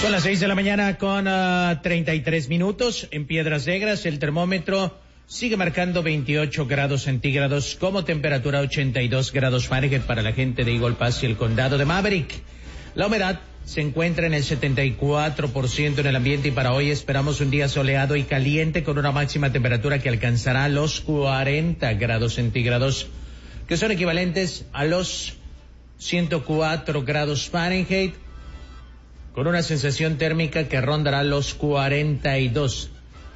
Son las 6 de la mañana con 33 minutos. En Piedras Negras el termómetro sigue marcando 28 grados centígrados como temperatura, 82 grados Fahrenheit para la gente de Eagle Pass y el condado de Maverick. La humedad se encuentra en el 74% en el ambiente y para hoy esperamos un día soleado y caliente con una máxima temperatura que alcanzará los 40 grados centígrados, que son equivalentes a los 104 grados Fahrenheit, con una sensación térmica que rondará los 102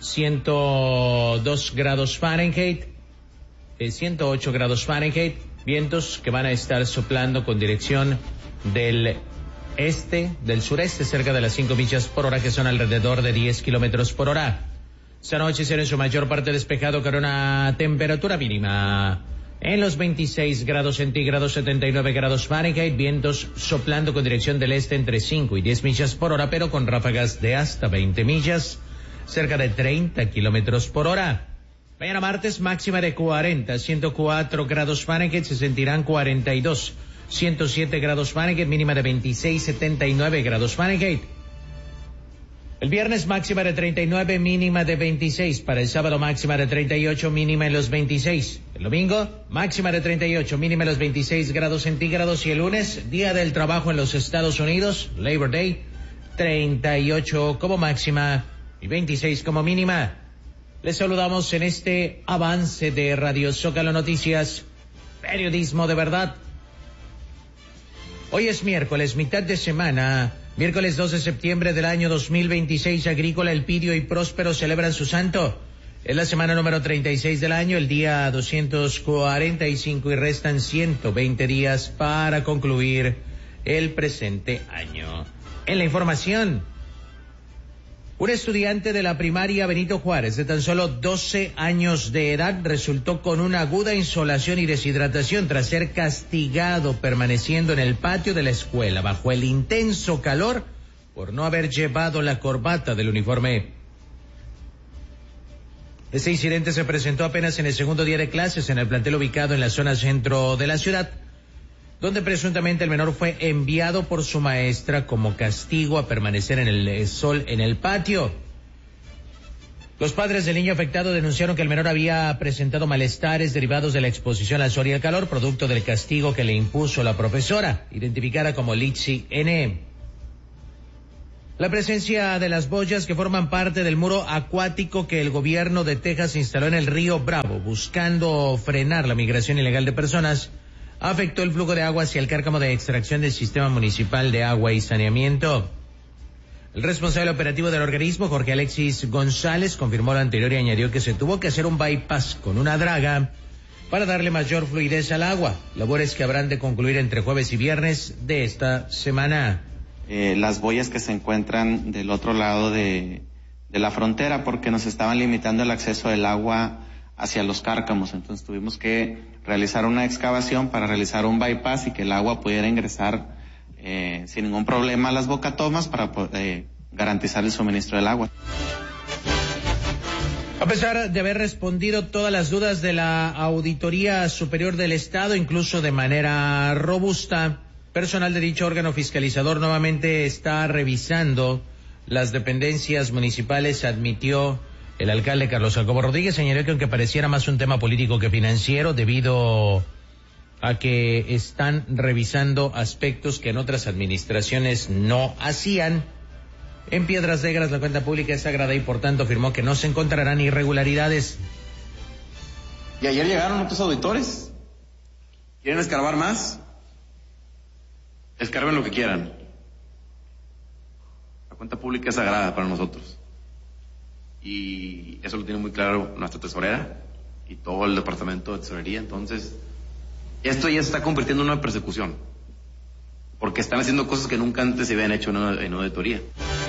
grados Fahrenheit, 108 grados Fahrenheit, vientos que van a estar soplando con dirección del sureste, cerca de las 5 millas por hora, que son alrededor de 10 kilómetros por hora. Esta noche será en su mayor parte despejado con una temperatura mínima en los 26 grados centígrados, 79 grados Fahrenheit, vientos soplando con dirección del este entre 5 y 10 millas por hora, pero con ráfagas de hasta 20 millas, cerca de 30 kilómetros por hora. Mañana martes, máxima de 40, 104 grados Fahrenheit, se sentirán 42, 107 grados Fahrenheit, mínima de 26, 79 grados Fahrenheit. El viernes máxima de 39, mínima de 26. Para el sábado máxima de 38, mínima en los 26. El domingo máxima de 38, mínima en los 26 grados centígrados. Y el lunes, Día del Trabajo en los Estados Unidos, Labor Day, 38 como máxima y 26 como mínima. Les saludamos en este avance de Radio Zócalo Noticias, periodismo de verdad. Hoy es miércoles, mitad de semana. Miércoles 2 de septiembre del año 2026, Agrícola, Elpidio y Próspero celebran su santo. Es la semana número 36 del año, el día 245 y restan 120 días para concluir el presente año. En la información, un estudiante de la primaria Benito Juárez de tan solo 12 años de edad resultó con una aguda insolación y deshidratación tras ser castigado permaneciendo en el patio de la escuela bajo el intenso calor por no haber llevado la corbata del uniforme. Este incidente se presentó apenas en el segundo día de clases en el plantel ubicado en la zona centro de la ciudad, donde presuntamente el menor fue enviado por su maestra como castigo a permanecer en el sol en el patio. Los padres del niño afectado denunciaron que el menor había presentado malestares derivados de la exposición al sol y al calor, producto del castigo que le impuso la profesora, identificada como Litsi N. La presencia de las boyas que forman parte del muro acuático que el gobierno de Texas instaló en el río Bravo, buscando frenar la migración ilegal de personas, afectó el flujo de agua hacia el cárcamo de extracción del Sistema Municipal de Agua y Saneamiento. El responsable operativo del organismo, Jorge Alexis González, confirmó lo anterior y añadió que se tuvo que hacer un bypass con una draga para darle mayor fluidez al agua, labores que habrán de concluir entre jueves y viernes de esta semana. Las boyas que se encuentran del otro lado de la frontera, porque nos estaban limitando el acceso del agua hacia los cárcamos, entonces tuvimos que realizar una excavación para realizar un bypass y que el agua pudiera ingresar sin ningún problema a las bocatomas para garantizar el suministro del agua. A pesar de haber respondido todas las dudas de la Auditoría Superior del Estado, incluso de manera robusta, personal de dicho órgano fiscalizador nuevamente está revisando las dependencias municipales, admitió el alcalde Carlos Jacobo Rodríguez. Señaló que aunque pareciera más un tema político que financiero, debido a que están revisando aspectos que en otras administraciones no hacían. En Piedras Negras la cuenta pública es sagrada y por tanto afirmó que no se encontrarán irregularidades. Y ayer llegaron otros auditores. ¿Quieren escarbar más? Escarben lo que quieran. La cuenta pública es sagrada para nosotros. Y eso lo tiene muy claro nuestra tesorera y todo el departamento de tesorería. Entonces, esto ya se está convirtiendo en una persecución, porque están haciendo cosas que nunca antes se habían hecho en una auditoría.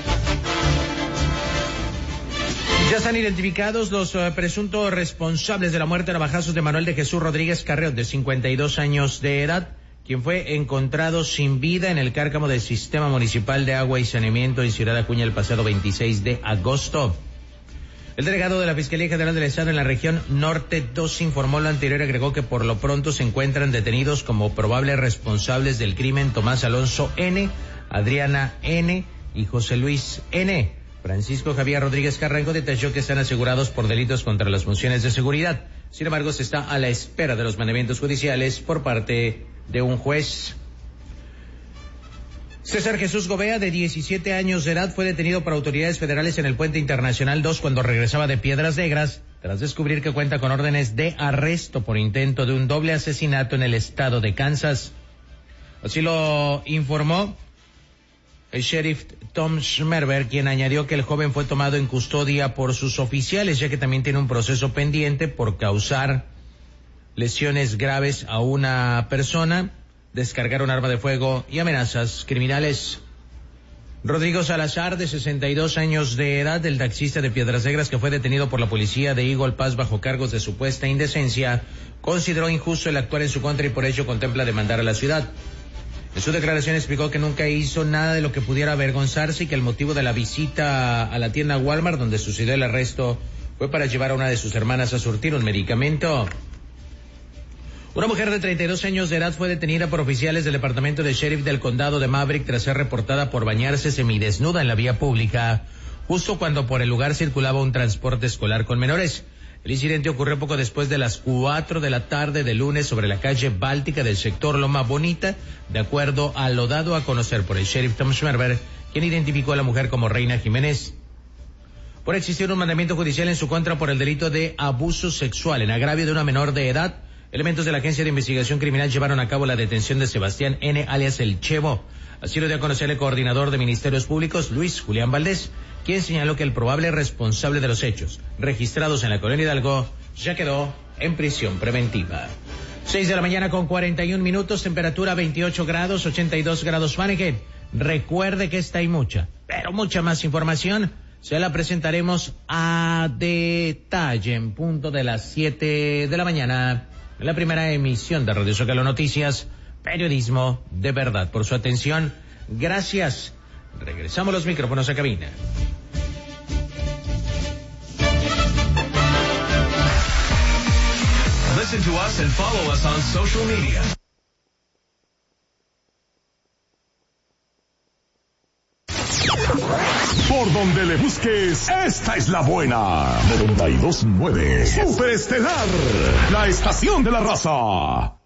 Ya están identificados los presuntos responsables de la muerte a navajazos de Manuel de Jesús Rodríguez Carreón, de 52 años de edad, quien fue encontrado sin vida en el cárcamo del Sistema Municipal de Agua y Saneamiento en Ciudad Acuña el pasado 26 de agosto. El delegado de la Fiscalía General del Estado en la región Norte 2 informó lo anterior y agregó que por lo pronto se encuentran detenidos como probables responsables del crimen Tomás Alonso N., Adriana N., y José Luis N. Francisco Javier Rodríguez Carranco detalló que están asegurados por delitos contra las funciones de seguridad. Sin embargo, se está a la espera de los mandamientos judiciales por parte de un juez. César Jesús Gobea, de 17 años de edad, fue detenido por autoridades federales en el Puente Internacional 2 cuando regresaba de Piedras Negras, tras descubrir que cuenta con órdenes de arresto por intento de un doble asesinato en el estado de Kansas. Así lo informó el sheriff Tom Schmerber, quien añadió que el joven fue tomado en custodia por sus oficiales, ya que también tiene un proceso pendiente por causar lesiones graves a una persona, descargar un arma de fuego y amenazas criminales. Rodrigo Salazar, de 62 años de edad, el taxista de Piedras Negras, que fue detenido por la policía de Eagle Pass bajo cargos de supuesta indecencia, consideró injusto el actuar en su contra y por ello contempla demandar a la ciudad. En su declaración explicó que nunca hizo nada de lo que pudiera avergonzarse y que el motivo de la visita a la tienda Walmart donde sucedió el arresto fue para llevar a una de sus hermanas a surtir un medicamento. Una mujer de 32 años de edad fue detenida por oficiales del departamento de sheriff del condado de Maverick tras ser reportada por bañarse semidesnuda en la vía pública, justo cuando por el lugar circulaba un transporte escolar con menores. El incidente ocurrió poco después de las 4 de la tarde de lunes sobre la calle Báltica del sector Loma Bonita, de acuerdo a lo dado a conocer por el sheriff Tom Schmerber, quien identificó a la mujer como Reina Jiménez. Por existir un mandamiento judicial en su contra por el delito de abuso sexual en agravio de una menor de edad, elementos de la Agencia de Investigación Criminal llevaron a cabo la detención de Sebastián N., alias El Chevo. Así lo dio a conocer el coordinador de Ministerios Públicos, Luis Julián Valdés, quien señaló que el probable responsable de los hechos registrados en la colonia Hidalgo ya quedó en prisión preventiva. 6 de la mañana con 41 minutos, temperatura 28 grados, 82 grados Fahrenheit. Recuerde que esta y mucha, pero mucha más información se la presentaremos a detalle en punto de las 7 de la mañana en la primera emisión de Radio Zócalo Noticias, periodismo de verdad. Por su atención, gracias. Regresamos los micrófonos a cabina. Listen to us and follow us on social media. Por donde le busques, esta es la buena. 92.9 Superestelar, la estación de la raza.